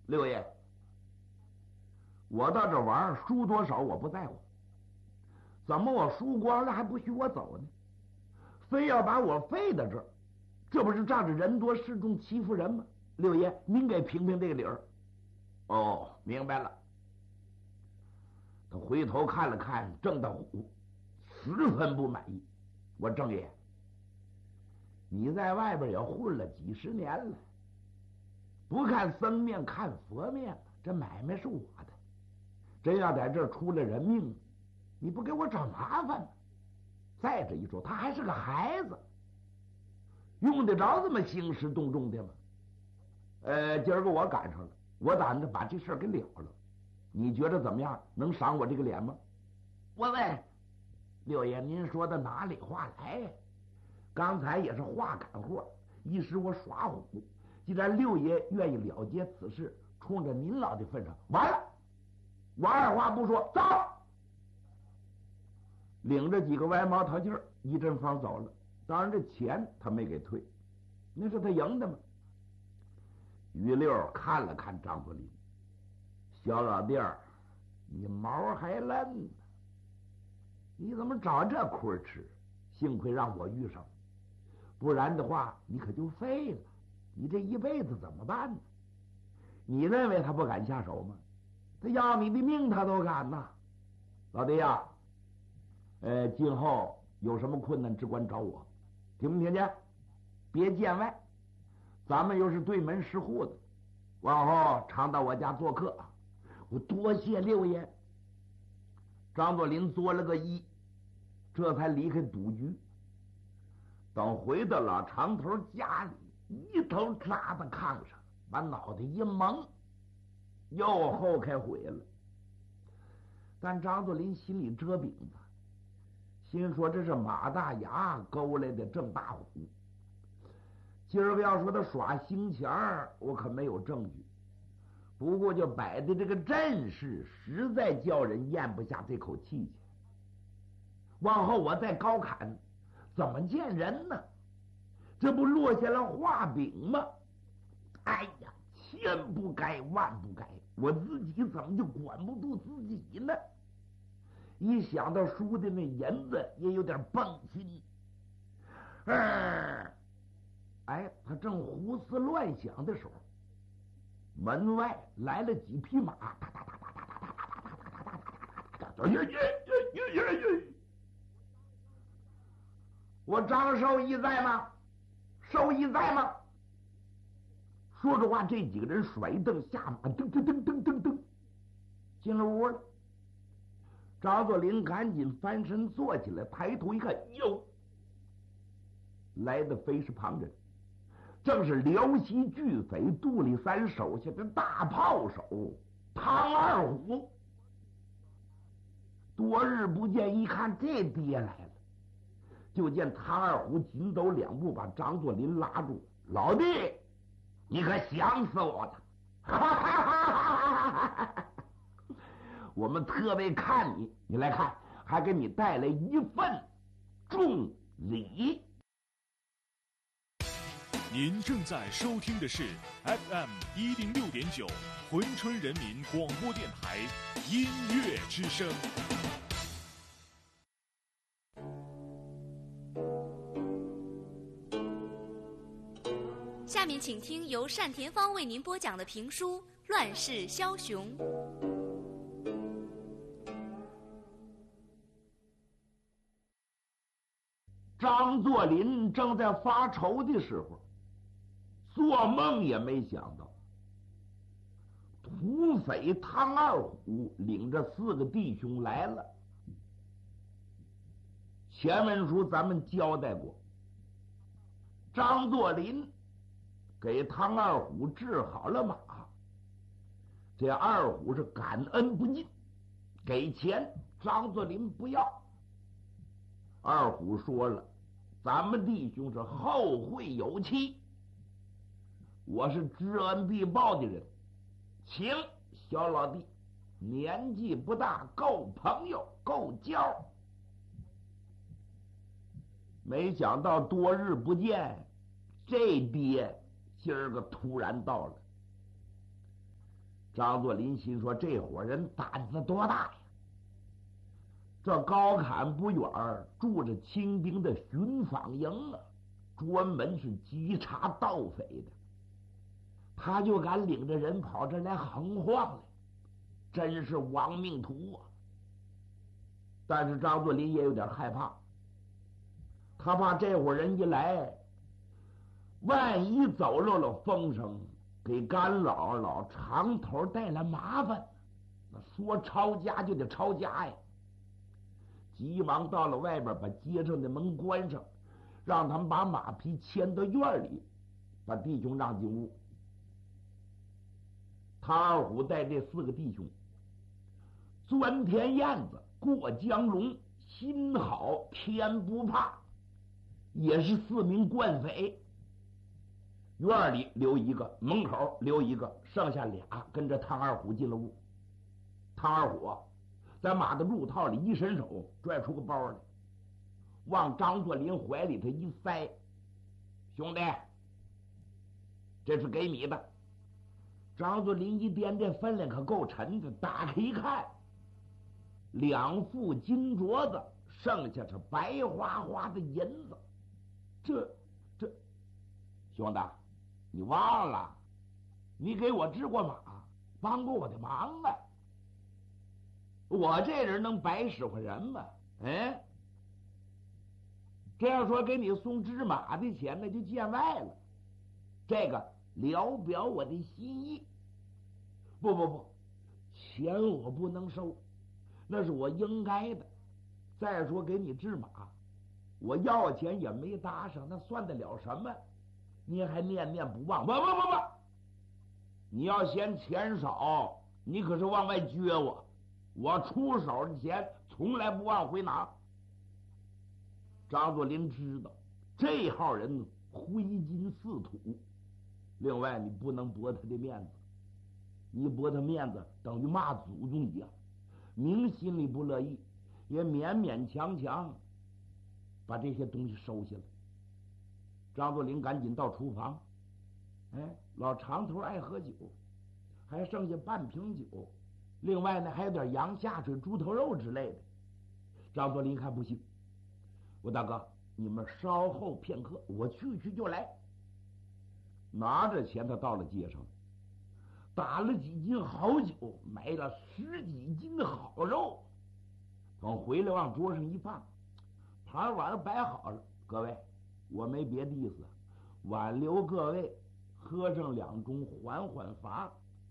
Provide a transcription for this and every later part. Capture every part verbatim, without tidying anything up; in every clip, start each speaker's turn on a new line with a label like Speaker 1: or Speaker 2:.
Speaker 1: 六爷，我到这玩儿输多少我不在乎，怎么我输光了还不许我走呢？非要把我废到这儿，这不是仗着人多势众欺负人吗？六爷，您给评评这个理儿。哦，明白了。他回头看了看郑大虎，十分不满意。我郑爷，你在外边也混了几十年了，不看僧面看佛面，这买卖是我的，真要在这儿出了人命，你不给我找麻烦吗？再者一说，他还是个孩子，用得着这么兴师动众的吗？呃，今儿个我赶上了，我打算把这事儿给了了，你觉得怎么样？能赏我这个脸吗？我问六爷，您说的哪里话来呀？刚才也是话赶货，一时我耍虎。既然六爷愿意了结此事，冲着您老的份上，完了，我二话不说，走！领着几个歪毛淘气儿，一阵风走了。当然，这钱他没给退，那是他赢的嘛。于六看了看张作霖，小老弟儿，你毛还嫩呢，你怎么找这亏吃？幸亏让我遇上了，不然的话，你可就废了。你这一辈子怎么办呢？你认为他不敢下手吗？他要你的命，他都敢呐！老弟呀、啊，呃，今后有什么困难，只管找我，听没听见？别见外，咱们又是对门十户的，往后常到我家做客。我多谢六爷。张作霖作了个揖，这才离开赌局。等回到老长头家里，一头扎在炕上，把脑袋一蒙，又后开悔了。但张作霖心里遮饼子，心说这是马大牙勾来的郑大虎。今儿个要说他耍心钱儿，我可没有证据。不过就摆的这个阵势，实在叫人咽不下这口气去。往后我再高砍，怎么见人呢？这不落下了画饼吗？哎呀，千不该万不该，我自己怎么就管不住自己呢？一想到输的那银子，也有点蹦心。嗯，哎，他正胡思乱想的时候，门外来了几匹马，哒哒哒哒哒哒哒哒哒哒哒哒哒哒。我张寿义在吗？寿义在吗？说着话，这几个人甩蹬下马，噔噔噔噔噔噔，进了屋了。张作霖赶紧翻身坐起来，抬头一看，哟，来的非是旁人，正是辽西巨匪杜立三手下的大炮手唐二虎。多日不见，一看这爹来了，就见唐二虎紧走两步，把张作霖拉住：“老弟，你可想死我了！哈哈哈哈哈！我们特为看你，你来看，还给你带来一份重礼。”
Speaker 2: 您正在收听的是 F M 一零六点九珲春人民广播电台音乐之声。
Speaker 3: 下面请听由单田芳为您播讲的评书《乱世枭雄》。
Speaker 1: 张作霖正在发愁的时候，做梦也没想到，土匪唐二虎领着四个弟兄来了。前文书咱们交代过，张作霖给唐二虎治好了马，这二虎是感恩不尽，给钱张作霖不要。二虎说了，咱们弟兄是后会有期，我是知恩必报的人，请小老弟年纪不大，够朋友够交。没想到多日不见，这爹今儿个突然到了。 张作霖心说：“这伙人胆子多大呀！这高坎不远住着清兵的巡防营啊，专门是稽查盗匪的。他就敢领着人跑这来横晃来，真是亡命徒啊！”但是张作霖也有点害怕，他怕这伙人一来，万一走漏了风声，给干姥姥长头带来麻烦，那说抄家就得抄家呀！急忙到了外边，把街上的门关上，让他们把马匹牵到院里，把弟兄让进屋。唐二虎带这四个弟兄钻田燕子过江龙，心好天不怕，也是四名惯匪。院里留一个，门口留一个，剩下俩跟着唐二虎进了屋。唐二虎在马的褥套里一伸手，拽出个包来，往张作霖怀里头一塞：“兄弟，这是给你的。”张作霖一掂，这分量可够沉的，打开一看，两副金镯子，剩下是白花花的银子。这这，兄弟，你忘了，你给我治过马，帮过我的忙啊！我这人能白使唤人吗？哎，这样说给你送治马的钱，那就见外了。这个聊表我的心意。不不不，钱我不能收，那是我应该的。再说给你治马，我要钱也没搭上，那算得了什么？你还念念不忘？不不不不，你要嫌钱少，你可是往外撅我。我出手的钱从来不往回拿。张作霖知道这号人挥金似土，另外你不能驳他的面子，你驳他面子等于骂祖宗一样，明心里不乐意，也勉勉强强把这些东西收下来。张作霖赶紧到厨房，哎，老长头爱喝酒，还剩下半瓶酒，另外呢还有点羊下水、猪头肉之类的。张作霖看不行，我大哥，你们稍后片刻，我去去就来。拿着钱，他到了街上，打了几斤好酒，买了十几斤的好肉，等回来往桌上一放，盘碗摆好了。各位，我没别的意思，挽留各位喝上两盅缓缓乏。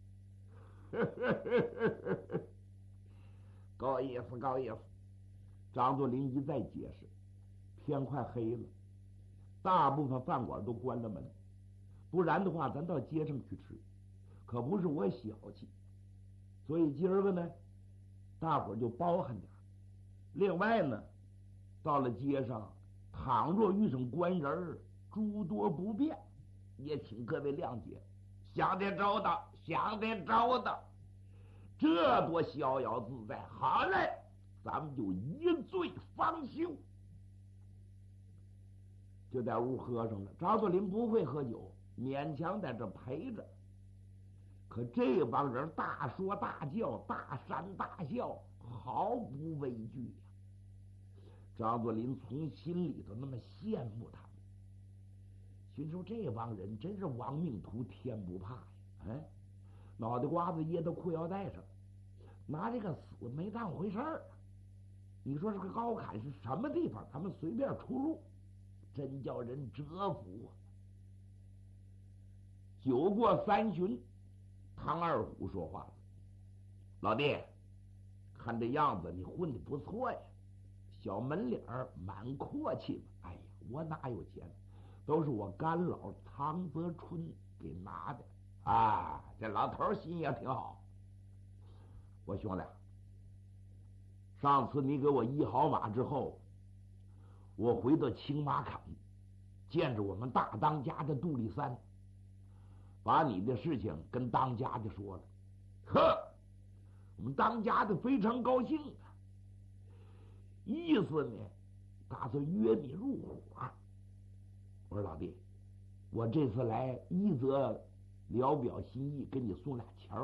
Speaker 1: 够意思，够意思。张作霖一再解释，天快黑了，大部分饭馆都关了门，不然的话咱到街上去吃，可不是我小气，所以今儿个呢大伙儿就包涵点。另外呢，到了街上，倘若遇上官人，诸多不便，也请各位谅解。想得周到，想得周到，这多逍遥自在。好嘞，咱们就一醉方休。就在屋喝上了。张作霖不会喝酒，勉强在这陪着。可这帮人大说大叫，大煽大笑，毫不畏惧呀。张作霖从心里头那么羡慕他们，心说这帮人真是亡命徒，天不怕呀！哎，脑袋瓜子掖到裤腰带上，拿这个死没当回事儿。你说这个高坎是什么地方？他们随便出入，真叫人折服啊！酒过三巡，唐二虎说话了：“老弟，看这样子你混得不错呀，小门脸儿蛮阔气嘛。哎呀，我哪有钱？都是我干老唐泽春给拿的啊！这老头心也挺好。我兄弟，上次你给我医好马之后，我回到青马坎，见着我们大当家的杜立三，把你的事情跟当家的说了。呵，我们当家的非常高兴啊，意思呢，打算约你入伙。我说老弟，我这次来一则聊表心意，给你送俩